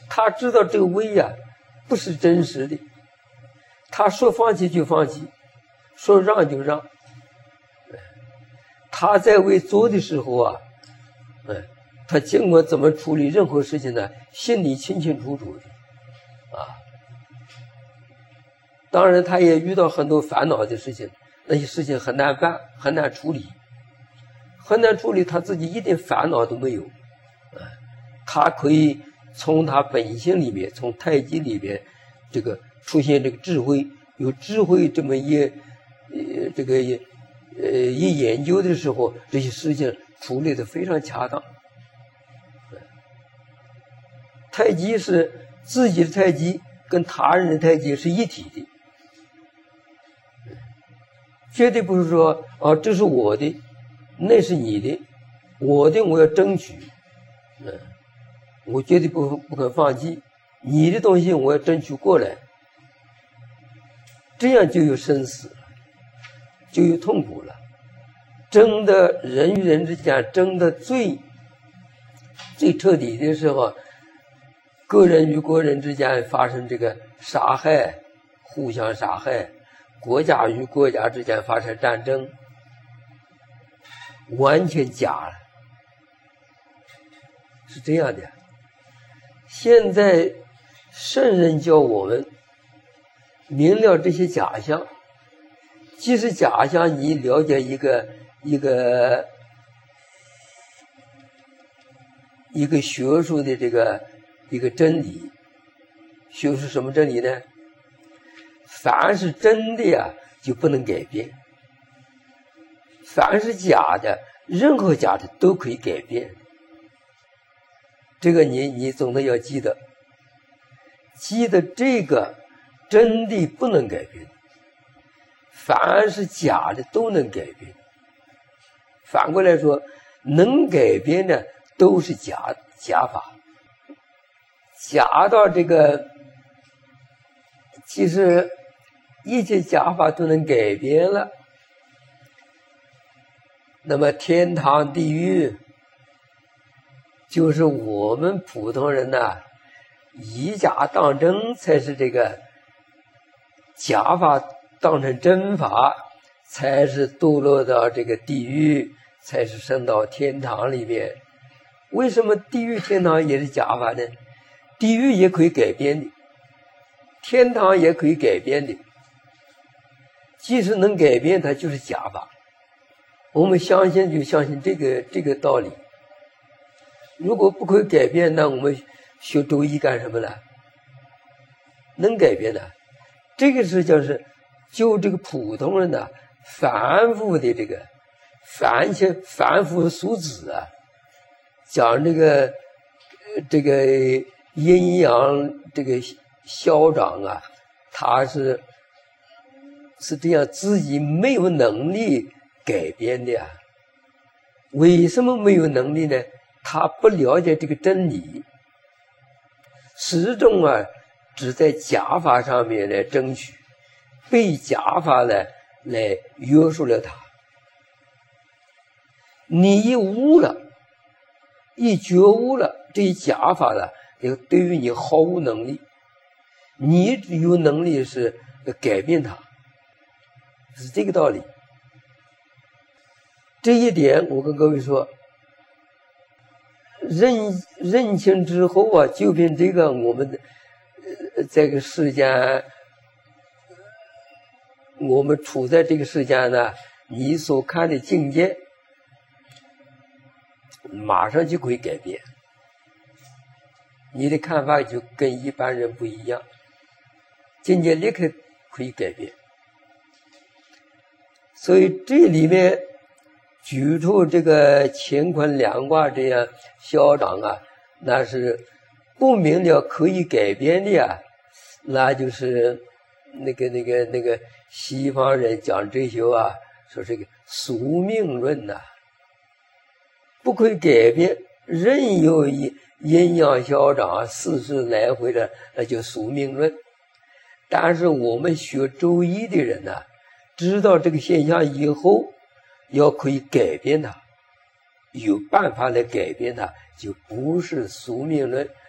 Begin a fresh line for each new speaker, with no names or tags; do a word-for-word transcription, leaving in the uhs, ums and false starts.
他知道这个威呀、啊、不是真实的，他说放弃就放弃，说让就让。他在为做的时候啊，嗯，他尽管怎么处理任何事情呢，心里清清楚楚的，啊。当然，他也遇到很多烦恼的事情，那些事情很难办，很难处理，很难处理。他自己一点烦恼都没有，啊，他可以从他本性里面，从太极里面，这个出现这个智慧，有智慧这么一，呃，这个呃一研究的时候，这些事情处理的非常恰当。太极是自己的太极跟他人的太极是一体的。绝对不是说啊，这是我的，那是你的，我的我要争取，嗯，我绝对不不肯放弃，你的东西我要争取过来，这样就有生死了，就有痛苦了。争的人与人之间争的最最彻底的时候，个人与个人之间发生这个杀害，互相杀害。国家与国家之间发生战争，完全假了，是这样的。现在圣人教我们明了这些假象，即使假象，你了解一个一个一个学术的这个一个真理，学术什么真理呢？凡是真的呀，就不能改变；凡是假的，任何假的都可以改变。这个你你总得要记得，记得这个真的不能改变，凡是假的都能改变。反过来说，能改变的都是假假法，假到这个其实。一切假法都能改变了，那么天堂地狱就是我们普通人呐、啊，以假当真才是这个假法当成真法，才是堕落到这个地狱，才是升到天堂里面。为什么地狱天堂也是假法呢？地狱也可以改变的，天堂也可以改变的。即使能改变，它就是假法。我们相信就相信这个这个道理。如果不可以改变，那我们学周易干什么呢？能改变的，这个是叫是就这个普通人的凡夫的这个凡些凡夫俗子啊，讲这个这个阴阳这个消长啊，他是。是这样，自己没有能力改变的啊。为什么没有能力呢？他不了解这个真理，始终啊只在假法上面来争取，被假法来来约束了他。你一悟了，一觉悟了，这假法了，也对于你毫无能力。你有能力是改变它。是这个道理。这一点我跟各位说，认认清之后啊，就凭这个我们呃这个世间，我们处在这个世间呢，你所看的境界马上就可以改变，你的看法就跟一般人不一样，境界立刻可以改变。所以这里面举出这个乾坤两卦这样消长啊，那是不明了可以改变的啊，那就是那个那个那个西方人讲哲学啊，说这个宿命论呐、啊，不可以改变，任由阴阳消长、世事来回的，那就宿命论。但是我们学周易的人呢、啊，知道这个现象以后，要可以改变它，有办法来改变它，就不是宿命论，